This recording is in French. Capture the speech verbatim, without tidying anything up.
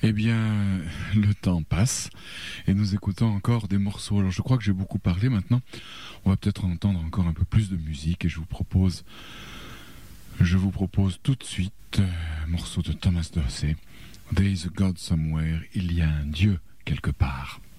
Eh bien, le temps passe et nous écoutons encore des morceaux. Alors je crois que j'ai beaucoup parlé maintenant. On va peut-être entendre encore un peu plus de musique et je vous propose, je vous propose tout de suite un morceau de Thomas Dorsey. There is a God somewhere. Il y a un Dieu quelque part.